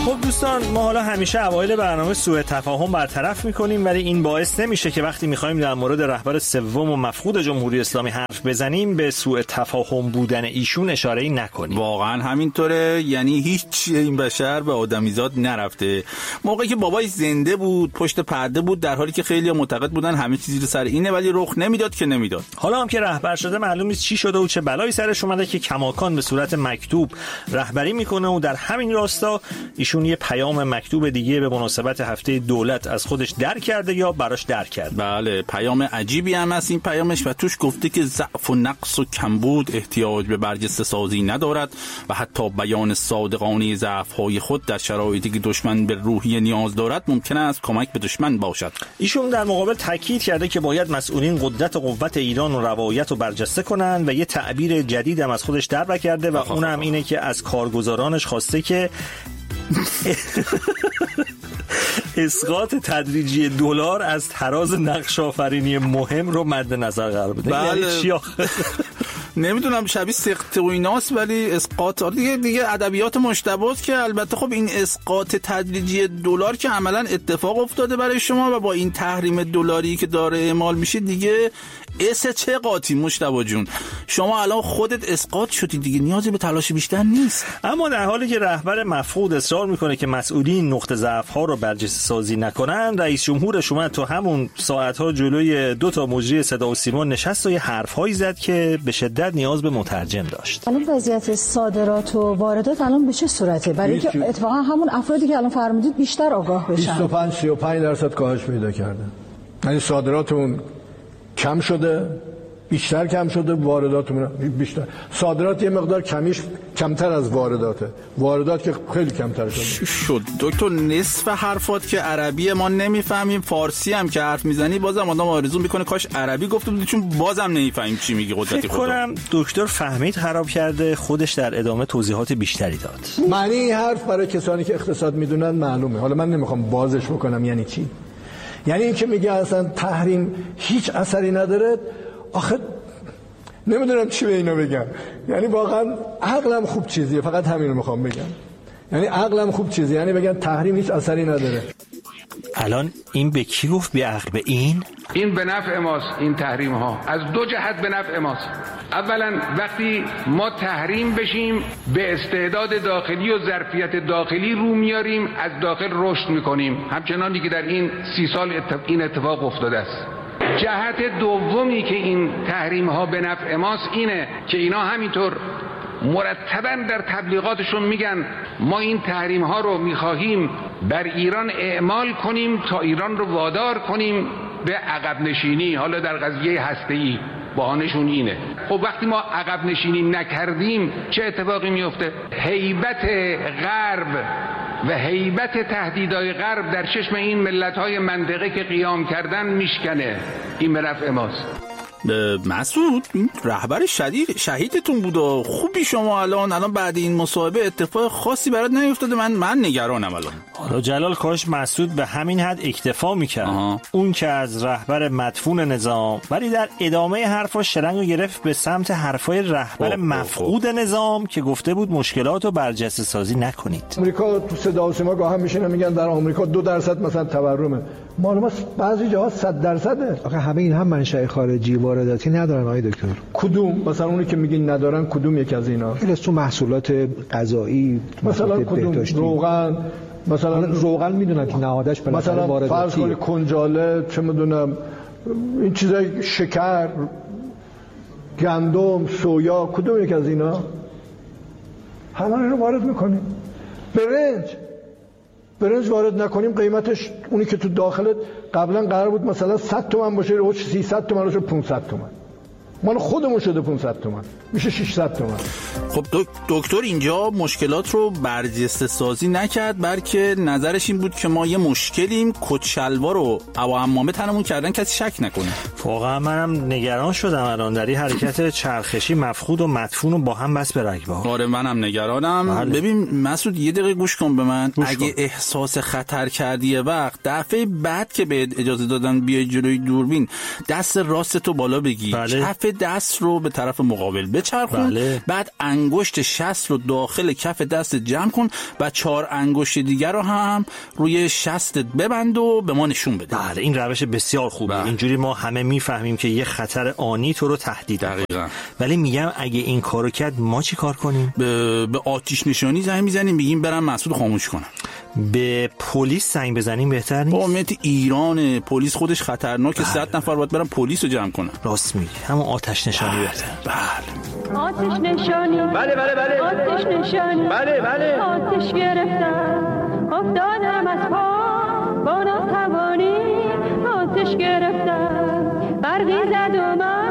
خب دوستان، ما حالا همیشه اوایل برنامه سوء تفاهم برطرف میکنیم، ولی این باعث نمیشه که وقتی میخوایم در مورد رهبر سوم و مفقود جمهوری اسلامی حرف بزنیم به سوء تفاهم بودن ایشون اشاره‌ای نکنیم. واقعا همینطوره، یعنی هیچ این بشر به آدمیزاد نرفته. موقعی که بابای زنده بود پشت پرده بود، در حالی که خیلی معتقد بودن همه چیزی رو سر اینه، ولی رخ نمیداد که نمیداد. حالا هم که رهبر شده معلوم نیست چی شده و چه بلایی سرش اومده که کماکان به صورت مکتوب رهبری میکنه و در همین راستا ایشون یه پیام مکتوب دیگه به مناسبت هفته دولت از خودش در کرده یا براش در کرده. بله، پیام عجیبی هم هست این پیامش و توش گفته که ضعف و نقص و کمبود احتیاج به برجسته سازی ندارد و حتی بیان صادقانه ضعف‌های خود در شرایطی که دشمن به روحیه نیاز دارد ممکن است کمک به دشمن باشد. ایشون در مقابل تاکید کرده که باید مسئولین قدرت و قوت ایران و روایت رو برجسته کنن و یه تعبیر جدید هم از خودش در کرده و اونم اینه که از کارگزارانش خواسته که اسقاط تدریجی دلار از تراز نقش آفرینی مهم رو مد نظر قرار بده. بله. نمیدونم شبیه سقط و ایناست، ولی اسقاط دیگه ادبیات مشتباست که البته خب این اسقاط تدریجی دلار که عملا اتفاق افتاده برای شما و با این تحریم دلاری که داره اعمال میشه دیگه چه قاطی مشتبا جون، شما الان خودت اسقاط شدی دیگه، نیازی به تلاش بیشتر نیست. اما در حالی که رهبر مفقود اصرار میکنه که مسئولین نقطه ضعف ها رو برجسته سازی نکنن، رئیس جمهورش اومد تو همون ساعت ها جلوی 2 مجری صدا و سیما نشست و یه حرف هایی زد که به شدت نیاز به مترجم داشت. الان وضعیت صادرات و واردات الان به چه صورته؟ برای اینکه اتفاقا همون افرادی که الان فرمودید بیشتر آگاه بشن. 25-35% کاهش پیدا کرده. یعنی صادراتمون کم شده، بیشتر کم شده، وارداتمون بیشتر. صادرات یه مقدار کمتر از وارداته. واردات که خیلی کمتر شد. دکتر نصف حرفات که عربی ما نمیفهمیم، فارسی هم که حرف میزنی بازم آدم آرزو میکنه کاش عربی گفته بودی، چون بازم نمیفهمیم چی میگی. قدرتی خدا. فکر کنم دکتر فهمید خراب کرده، خودش در ادامه توضیحات بیشتری داد. معنی این حرف برای کسانی که اقتصاد میدونن معلومه. حالا من نمیخوام بازش بکنم یعنی چی. یعنی این که میگه اصلا تحریم هیچ اثری نداره، آخه نمیدونم چی به اینا بگم. یعنی واقعا عقلم خوب چیزیه، فقط همین رو میخوام بگم. یعنی عقلم خوب چیزیه، یعنی بگن تحریم هیچ اثری نداره. الان این به کی گفت بی عقل؟ به این به نفع ماست. این تحریم ها از 2 جهت به نفع ماست. اولا وقتی ما تحریم بشیم به استعداد داخلی و ظرفیت داخلی رو میاریم، از داخل رشد میکنیم، همچنانی که در این 30 سال این اتفاق افتاده است. جهت دومی که این تحریم ها به نفع ماست اینه که اینا همینطور مرتباً در تبلیغاتشون میگن ما این تحریم ها رو میخواهیم بر ایران اعمال کنیم تا ایران رو وادار کنیم به عقب نشینی، حالا در قضیه هسته‌ای بهانه‌شون اینه. خب وقتی ما عقب نشینی نکردیم چه اتفاقی میفته؟ هیبت غرب و هیبت تهدیدهای غرب در چشم این ملت‌های منطقه که قیام کردن میشکنه. این به نفع ماست. مسعود، این رهبر شهیدتون بود و خوبی شما الان بعد این مصاحبه اتفاق خاصی برات نیفتاده؟ من نگرانم الان. حالا جلال کاش مسعود به همین حد اکتفا میکرد. اون که از رهبر مدفون نظام، ولی در ادامه حرفاش شرنگو گرفت به سمت حرفای رهبر مفقود نظام که گفته بود مشکلاتو برجسته سازی نکنید. آمریکا تو صدا و سیما گاه هم میشینه میگن در آمریکا 2% مثلا تورمه. معلومه بعضی جاها 100%. آخه همه این هم منشأ خارجی وارداتی ندارن آقای دکتر. کدوم؟ مثلا اونی که میگین ندارن کدوم یک از اینا؟ خیلی تو محصولات غذایی، مثلا کدوم؟ روغن، مثلا روغن میدونن که نهادش به مثلا فرض کنید کنجاله، چه میدونم این چیزای شکر، گندم، سویا، کدوم یک از اینا؟ همه رو وارد میکنیم. برنج وارد نکنیم قیمتش اونی که تو داخلت قبلا قرار بود مثلا 100 تومن باشه، رو 300 تومن رو 500 تومن. مال خودمون شده 500 تومن، میشه 600 تومن. خب دکتر اینجا مشکلات رو برجسته سازی نکرد، بلکه نظرش این بود که ما یه مشکلیم، کت شلوار رو عمامه تنمون کردن کسی شک نکنه. واقعا منم نگران شدم الان در این حرکت چرخشی مفقود و مدفون رو با هم بس به رگبار. آره منم نگرانم. بله. ببین مسعود یه دقیقه گوش کن به من. اگه احساس خطر کردی یه وقت، دفعه بعد که بهت اجازه دادن بیای جلوی دوربین دست راستتو بالا بگی. بله. کف دست رو به طرف مقابل بچرخون. بله. بعد انگشت شست رو داخل کف دست جمع کن و 4 انگشت دیگر رو هم روی شستت ببند و به ما نشون بده. بله این روش بسیار خوبه. اینجوری ما همه میفهمیم که یه خطر آنی تو رو تهدید می‌کنه. ولی میگم اگه این کارو کرد ما چی کار کنیم؟ به آتش نشانی زنگ میزنیم، میگیم برم مسعود خاموش کنم. به پلیس زنگ بزنیم بهتر نیست؟ قومیت ایران پلیس خودش خطرناکه. 100 نفر باید برن پلیس رو جمع کنن. راست میگی، همون آتش نشانی بهتر. بله آتش نشانی. بله بله بله. آتش نشانی. بله بله. آتش گرفتم افتادم از پا با ناتوانی. آتش گرفتم برقی زد و من